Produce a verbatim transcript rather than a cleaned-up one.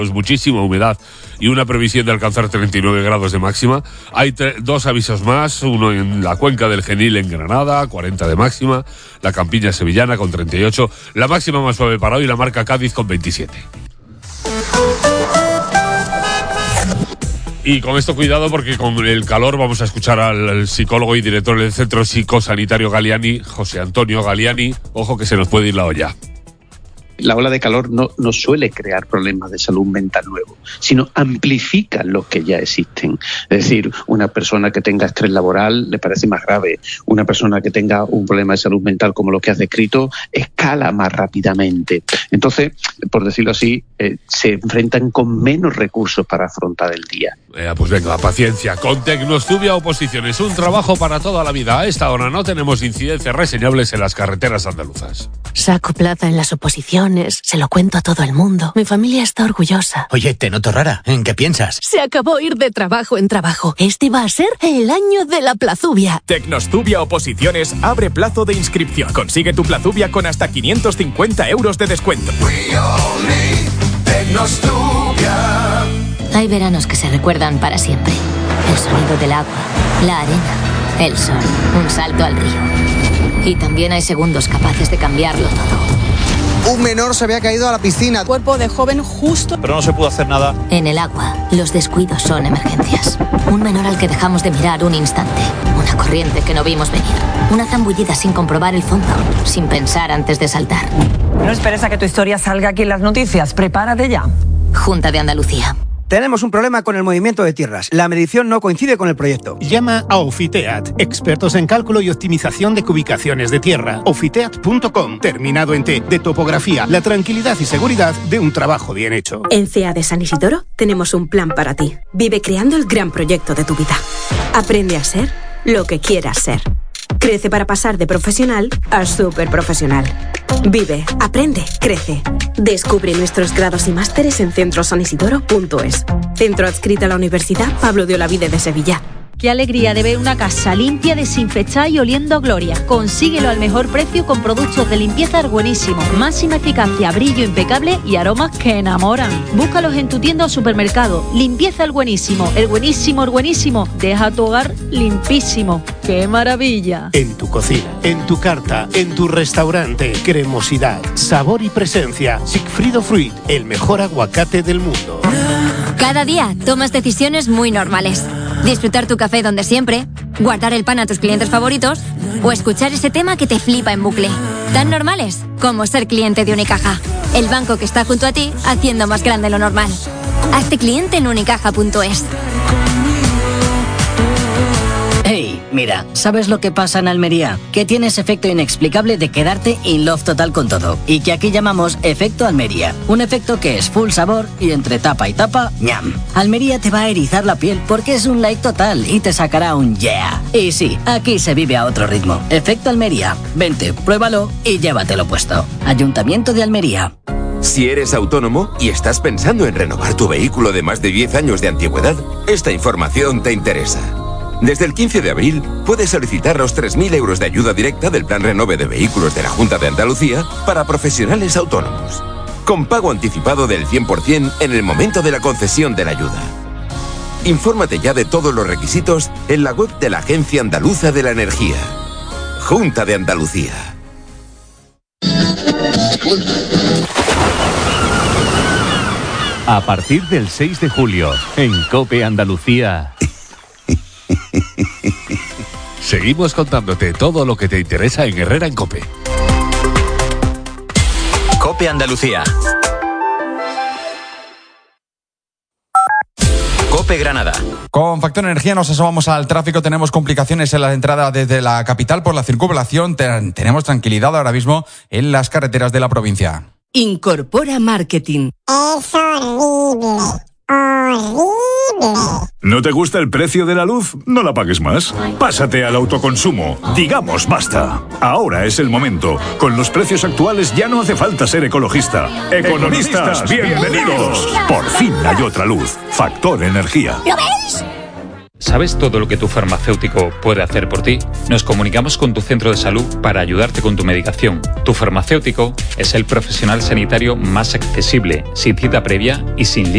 Pues muchísima humedad y una previsión de alcanzar treinta y nueve grados de máxima. Hay tre- dos avisos más, uno en la cuenca del Genil en Granada, cuarenta de máxima, la Campiña sevillana con treinta y ocho, la máxima más suave para hoy la marca Cádiz con veintisiete. Y con esto cuidado porque con el calor vamos a escuchar al, al psicólogo y director del Centro Psicosanitario Galiani, José Antonio Galiani. Ojo que se nos puede ir la olla. La ola de calor no, no suele crear problemas de salud mental nuevos, sino amplifica los que ya existen. Es decir, una persona que tenga estrés laboral le parece más grave. Una persona que tenga un problema de salud mental como lo que has descrito, escala más rápidamente. Entonces, por decirlo así, eh, se enfrentan con menos recursos para afrontar el día. Eh, pues venga, paciencia. Con Tecnostubia Oposiciones, un trabajo para toda la vida. A esta hora no tenemos incidencias reseñables en las carreteras andaluzas. Saco plaza en las oposiciones, se lo cuento a todo el mundo. Mi familia está orgullosa. Oye, te noto rara. ¿En qué piensas? Se acabó ir de trabajo en trabajo. Este va a ser el año de la plazubia. Tecnostubia Oposiciones abre plazo de inscripción. Consigue tu plazubia con hasta quinientos cincuenta euros de descuento. Tecnostubia. Hay veranos que se recuerdan para siempre. El sonido del agua, la arena, el sol, un salto al río. Y también hay segundos capaces de cambiarlo todo. Un menor se había caído a la piscina. Cuerpo de joven justo. Pero no se pudo hacer nada. En el agua, los descuidos son emergencias. Un menor al que dejamos de mirar un instante. Una corriente que no vimos venir. Una zambullida sin comprobar el fondo. Sin pensar antes de saltar. No esperes a que tu historia salga aquí en las noticias. Prepárate ya. Junta de Andalucía. Tenemos un problema con el movimiento de tierras. La medición no coincide con el proyecto. Llama a Ofiteat, expertos en cálculo y optimización de cubicaciones de tierra. Ofiteat punto com, terminado en T, de topografía, la tranquilidad y seguridad de un trabajo bien hecho. En C E A de San Isidoro tenemos un plan para ti. Vive creando el gran proyecto de tu vida. Aprende a ser lo que quieras ser. Crece para pasar de profesional a súper profesional. Vive, aprende, crece. Descubre nuestros grados y másteres en centro san isidoro punto es. Centro adscrito a la Universidad Pablo de Olavide de Sevilla. Qué alegría de ver una casa limpia, desinfectada y oliendo a gloria. Consíguelo al mejor precio con productos de limpieza Arbuenísimo. Máxima eficacia, brillo impecable y aromas que enamoran. Búscalos en tu tienda o supermercado. Limpieza El Buenísimo. El Buenísimo, el Buenísimo. Deja tu hogar limpísimo. ¡Qué maravilla! En tu cocina, en tu carta, en tu restaurante. Cremosidad, sabor y presencia. Sigfrido Fruit, el mejor aguacate del mundo. Cada día tomas decisiones muy normales. Disfrutar tu café donde siempre, guardar el pan a tus clientes favoritos o escuchar ese tema que te flipa en bucle. Tan normales como ser cliente de Unicaja. El banco que está junto a ti haciendo más grande lo normal. Hazte cliente en unicaja punto es. Hey, mira, ¿sabes lo que pasa en Almería? Que tienes efecto inexplicable de quedarte in love total con todo. Y que aquí llamamos efecto Almería. Un efecto que es full sabor y entre tapa y tapa, ñam. Almería te va a erizar la piel porque es un like total y te sacará un yeah. Y sí, aquí se vive a otro ritmo. Efecto Almería. Vente, pruébalo y llévatelo puesto. Ayuntamiento de Almería. Si eres autónomo y estás pensando en renovar tu vehículo de más de diez años de antigüedad, esta información te interesa. Desde el quince de abril puedes solicitar los tres mil euros de ayuda directa del Plan Renove de Vehículos de la Junta de Andalucía para profesionales autónomos, con pago anticipado del cien por ciento en el momento de la concesión de la ayuda. Infórmate ya de todos los requisitos en la web de la Agencia Andaluza de la Energía. Junta de Andalucía. A partir del seis de julio, en COPE Andalucía... Seguimos contándote todo lo que te interesa en Herrera en COPE. COPE Andalucía. COPE Granada. Con Factor Energía nos asomamos al tráfico. Tenemos complicaciones en la entrada desde la capital por la circunvalación. Ten- tenemos tranquilidad ahora mismo en las carreteras de la provincia. Incorpora Marketing. Es horrible. Horrible. ¿No te gusta el precio de la luz? No la pagues más. Pásate al autoconsumo. Digamos basta. Ahora es el momento. Con los precios actuales ya no hace falta ser ecologista. Economistas, bienvenidos. Por fin hay otra luz. Factor Energía. ¿Lo veis? ¿Sabes todo lo que tu farmacéutico puede hacer por ti? Nos comunicamos con tu centro de salud para ayudarte con tu medicación. Tu farmacéutico es el profesional sanitario más accesible, sin cita previa y sin límite.